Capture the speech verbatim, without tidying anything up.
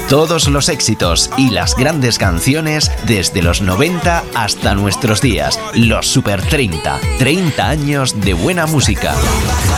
Todos los éxitos y las grandes canciones desde los noventa hasta nuestros días. Los Super treinta. treinta años de buena música.